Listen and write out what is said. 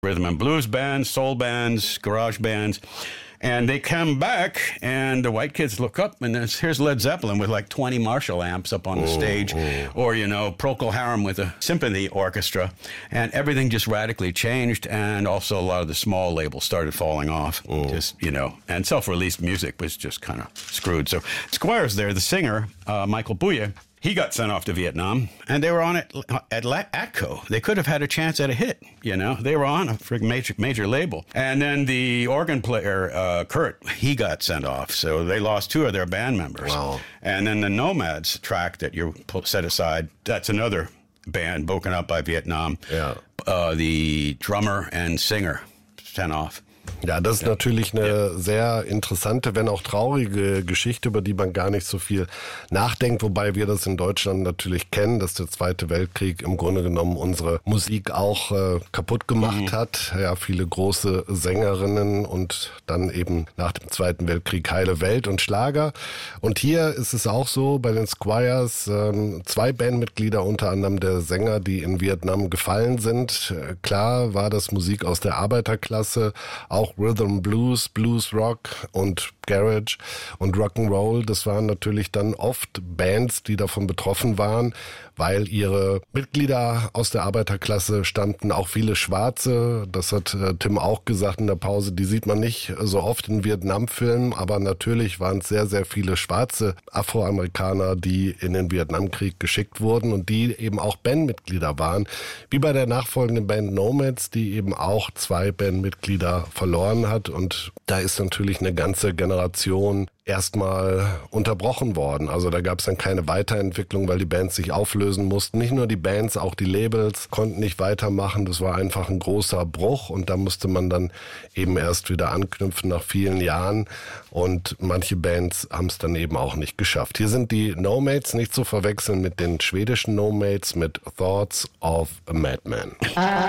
rhythm and blues bands, soul bands, garage bands. And they come back, and the white kids look up, and here's Led Zeppelin with like 20 Marshall amps up on the stage, or, Procol Harum with a symphony orchestra, and everything just radically changed, and also a lot of the small labels started falling off, and self-released music was just kind of screwed. So Squires there, the singer, Michael Bublé, he got sent off to Vietnam, and they were on it at ATCO. They could have had a chance at a hit, They were on a major label. And then the organ player, Kurt, he got sent off. So they lost 2 of their band members. Wow. And then the Nomads track that you set aside, that's another band broken up by Vietnam. Ja. The drummer and singer sent off. Ja, das ist natürlich eine sehr interessante, wenn auch traurige Geschichte, über die man gar nicht so viel nachdenkt, wobei wir das in Deutschland natürlich kennen, dass der Zweite Weltkrieg im Grunde genommen unsere Musik auch kaputt gemacht hat. Ja, viele große Sängerinnen und dann eben nach dem Zweiten Weltkrieg heile Welt und Schlager. Und hier ist es auch so, bei den Squires, 2 Bandmitglieder, unter anderem der Sänger, die in Vietnam gefallen sind. Klar war das Musik aus der Arbeiterklasse, auch Rhythm Blues, Blues Rock und Garage und Rock'n'Roll. Das waren natürlich dann oft Bands, die davon betroffen waren, weil ihre Mitglieder aus der Arbeiterklasse stammten, auch viele Schwarze. Das hat Tim auch gesagt in der Pause. Die sieht man nicht so oft in Vietnam-Filmen, aber natürlich waren es sehr, sehr viele schwarze Afroamerikaner, die in den Vietnamkrieg geschickt wurden und die eben auch Bandmitglieder waren. Wie bei der nachfolgenden Band Nomads, die eben auch 2 Bandmitglieder verloren hat. Und da ist natürlich eine ganze Generation erstmal unterbrochen worden. Also da gab es dann keine Weiterentwicklung, weil die Bands sich auflösen mussten. Nicht nur die Bands, auch die Labels konnten nicht weitermachen. Das war einfach ein großer Bruch und da musste man dann eben erst wieder anknüpfen nach vielen Jahren. Und manche Bands haben es dann eben auch nicht geschafft. Hier sind die Nomads, nicht zu verwechseln mit den schwedischen Nomads, mit Thoughts of a Madman.